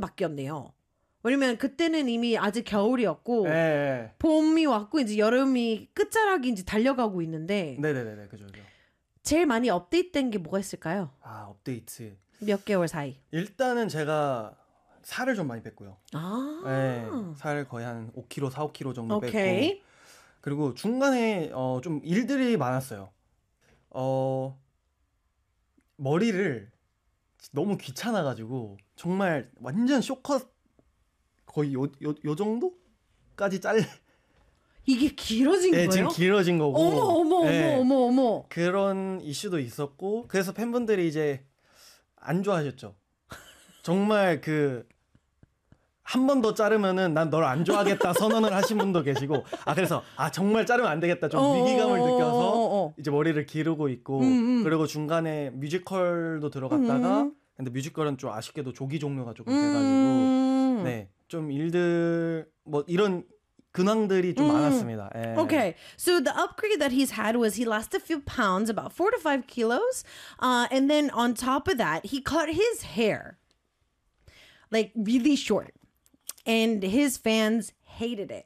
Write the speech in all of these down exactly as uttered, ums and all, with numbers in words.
년밖에 없네요. 왜냐면 그때는 이미 아직 겨울이었고 네. 봄이 왔고 이제 여름이 끝자락이 이제 달려가고 있는데 네네네 그죠 그죠. 제일 많이 업데이트된 게 뭐가 있을까요? 아 업데이트 몇 개월 사이. 일단은 제가 살을 좀 많이 뺐고요. 아. 네, 살 거의 한 오 킬로그램, 사, 오 킬로그램 정도 오케이. 뺐고 그리고 중간에 어, 좀 일들이 많았어요. 어 머리를 너무 귀찮아가지고 정말 완전 쇼컷 거의 요, 요, 요 정도까지 잘 이게 길어진 네, 거예요? 지금 길어진 거고. 어머 어머 네, 어머 어머 어머. 그런 이슈도 있었고 그래서 팬분들이 이제 안 좋아하셨죠. 정말 그 한 번 더 자르면은 난 널 안 좋아하겠다 선언을 하신 분도 계시고 아 그래서 아 정말 자르면 안 되겠다 좀 어, 위기감을 어, 느껴서 어, 어. 이제 머리를 기르고 있고 음, 음. 그리고 중간에 뮤지컬도 들어갔다가 음. 근데 뮤지컬은 좀 아쉽게도 조기 종료가 조금 음. 돼가지고 네 좀 일들 뭐 이런 근황들이 좀 음. 많았습니다. 예. Okay, so the upgrade that he's had was he lost a few pounds, about four to five kilos, uh, and then on top of that, he cut his hair like really short, and his fans hated it.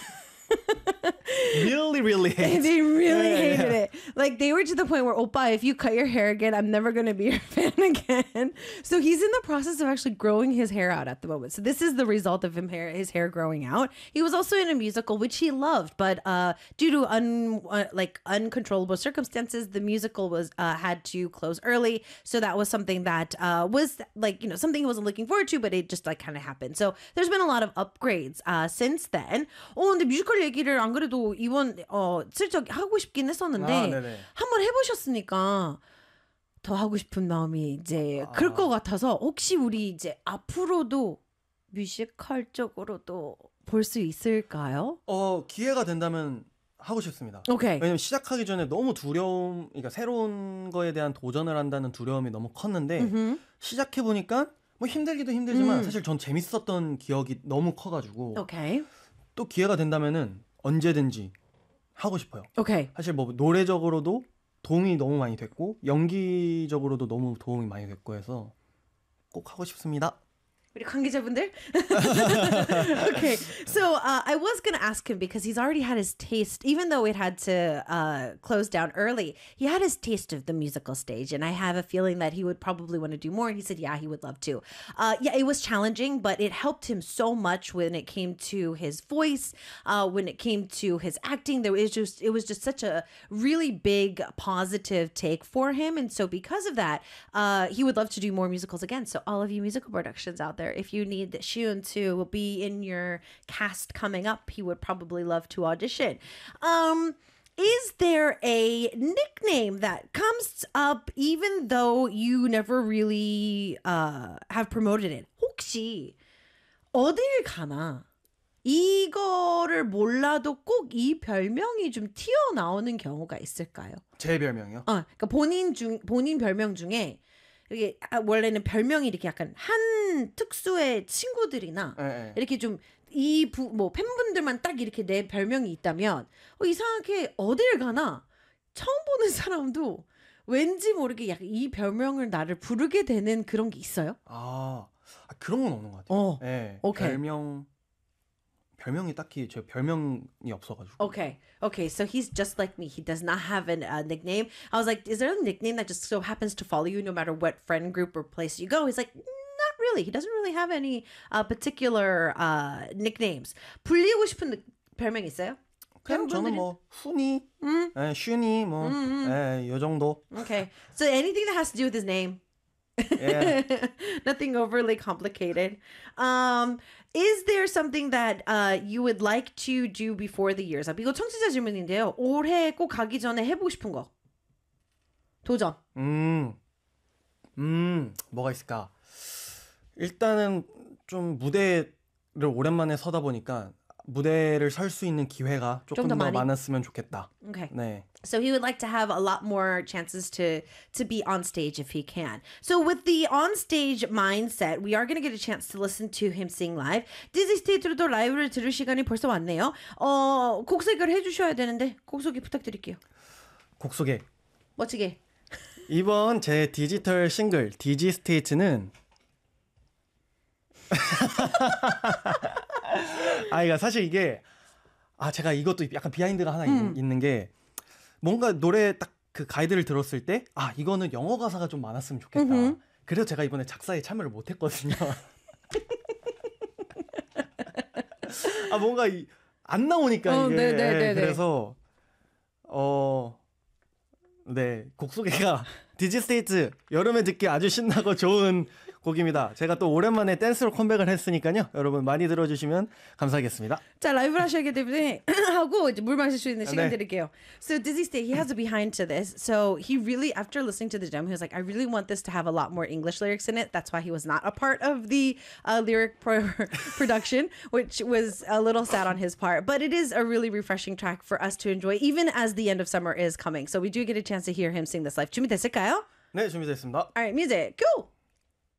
really really hate. They really Yeah, hated yeah. it. Like they were to the point where, Oppa, if you cut your hair again, I'm never going to be your fan again. So he's in the process of actually growing his hair out at the moment. So this is the result of him hair, his hair growing out. He was also in a musical which he loved, but uh, due to un uh, like uncontrollable circumstances, the musical was uh, had to close early. So that was something that uh, was like you know something he wasn't looking forward to, but it just like kind of happened. So there's been a lot of upgrades uh, since then. 어 근데 뮤지컬 얘기를 안 그래도 이번 어 슬쩍 하고 싶긴 했었는데 아, 네네. 한번 해보셨으니까 더 하고 싶은 마음이 이제 클 것 같아서 혹시 우리 이제 앞으로도 뮤지컬 쪽으로도 볼 수 있을까요? 어 기회가 된다면 하고 싶습니다. 오케이. 왜냐면 시작하기 전에 너무 두려움, 그러니까 새로운 거에 대한 도전을 한다는 두려움이 너무 컸는데 음흠. 시작해 보니까 뭐 힘들기도 힘들지만 음. 사실 전 재밌었던 기억이 너무 커가지고 오케이. 또 기회가 된다면은 언제든지 하고 싶어요. 오케이. 사실 뭐 노래적으로도 도움이 너무 많이 됐고 연기적으로도 너무 도움이 많이 됐고 해서 꼭 하고 싶습니다. 우리 관계자분들? Okay, so uh, I was going to ask him because he's already had his taste, even though it had to uh, close down early, he had his taste of the musical stage, and I have a feeling that he would probably want to do more, and he said, yeah, he would love to. Uh, yeah, it was challenging, but it helped him so much when it came to his voice, uh, when it came to his acting. There was just, it was just such a really big positive take for him, and so because of that, uh, he would love to do more musicals again. So all of you musical productions out there, if you need Shun to be in your cast coming up, he would probably love to audition. Um, is there a nickname that comes up even though you never really uh, have promoted it? 혹시 어딜 가나 이거를 몰라도 꼭 이 별명이 좀 튀어나오는 경우가 있을까요? 제 별명이요? 어, 그러니까 본인 중 본인 별명 중에 이게 원래는 별명이 이렇게 약간 한 특수의 친구들이나 네. 이렇게 좀 이 뭐 팬분들만 딱 이렇게 내 별명이 있다면 어, 이상하게 어딜 가나 처음 보는 사람도 왠지 모르게 약간 이 별명을 나를 부르게 되는 그런 게 있어요? 아, 아 그런 건 없는 것 같아요. 어, 네, 오케이. 별명 별명이 딱히 제 별명이 없어가지고. Okay. Okay. So he's just like me. He does not have a uh, nickname. I was like, is there a nickname that just so happens to follow you no matter what friend group or place you go? He's like, not really. He doesn't really have any uh, particular uh, nicknames. 불리고 싶은 느- 별명 있어요? 그냥 저는 뭐 훈이, 음? 예, 슈니 뭐, 예, 요 정도. Okay. So anything that has to do with his name. 예. Nothing overly complicated. Um, is there something that uh, you would like to do before the year's up? 이거 청취자 질문인데요. 올해 꼭 가기 전에 해보고 싶은 거. 도전. 음, 음, 뭐가 있을까? 일단은 좀 무대를 오랜만에 서다 보니까 무대를 설 수 있는 기회가 조금 좀 더 더 많이? 많았으면 좋겠다. Okay. 네. So he would like to have a lot more chances to to be on stage if he can. So with the on stage mindset, we are going to get a chance to listen to him sing live. 디지 스테이트로도 라이브를 들을 시간이 벌써 왔네요. 어, 곡 소개를 해주셔야 되는데 곡 소개 부탁드릴게요. 곡 소개. 멋지게. 이번 제 디지털 싱글 디지 스테이트는 아, 그러니까 사실 이게 아 제가 이것도 약간 비하인드가 하나 음. 있, 있는 게 뭔가 노래 딱 그 가이드를 들었을 때 아 이거는 영어 가사가 좀 많았으면 좋겠다. 음흠. 그래서 제가 이번에 작사에 참여를 못했거든요. 아 뭔가 이, 안 나오니까 어, 이게 네네네네. 예, 그래서 어. 네, 곡 소개가 디지스테이트 여름에 듣기 아주 신나고 좋은 곡입니다. 제가 또 오랜만에 댄스로 컴백을 했으니까요. 여러분 많이 들어주시면 감사하겠습니다. 자, 라이브를 하셔야기 때문에 하고 이제 물 마실 수 있는 시간 네. 드릴게요. So Dizzy State, he has a behind to this. So he really, after listening to the demo, he was like, I really want this to have a lot more English lyrics in it. That's why he was not a part of the uh, lyric pro- production, which was a little sad on his part. But it is a really refreshing track for us to enjoy, even as the end of summer is coming. So we do get a chance to hear him sing this live. 준비됐을까요? 네, 준비됐습니다. All right, music, go!